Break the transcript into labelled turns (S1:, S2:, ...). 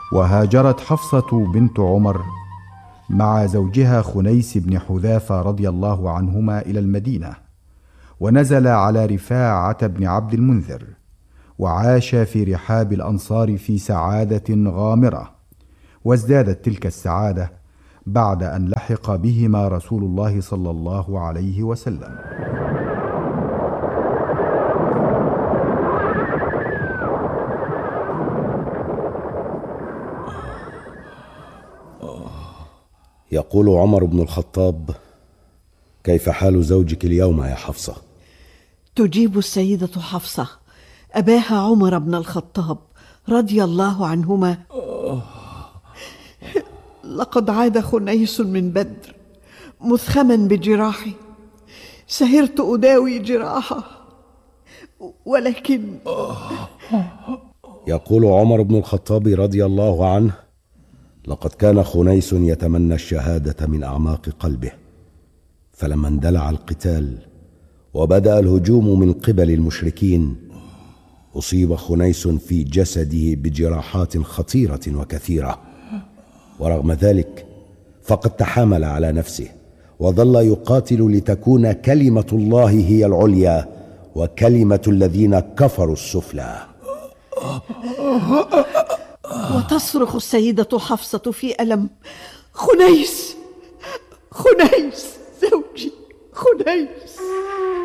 S1: وهاجرت حفصة بنت عمر مع زوجها خنيس بن حذافة رضي الله عنهما إلى المدينة، ونزل على رفاعة بن عبد المنذر، وعاش في رحاب الأنصار في سعادة غامرة، وازدادت تلك السعادة بعد أن لحق بهما رسول الله صلى الله عليه وسلم.
S2: يقول عمر بن الخطاب: كيف حال زوجك اليوم يا حفصة؟
S3: تجيب السيدة حفصة أباها عمر بن الخطاب رضي الله عنهما: لقد عاد خنيس من بدر مثخما بجراحه، سهرت أداوي جراحه ولكن.
S2: يقول عمر بن الخطاب رضي الله عنه: لقد كان خنيس يتمنى الشهادة من أعماق قلبه، فلما اندلع القتال وبدأ الهجوم من قبل المشركين، أصيب خنيس في جسده بجراحات خطيرة وكثيرة، ورغم ذلك فقد تحامل على نفسه وظل يقاتل لتكون كلمة الله هي العليا وكلمة الذين كفروا السفلى.
S3: وتصرخ السيدة حفصة في ألم: خنيس، خنيس زوجي، خنيس.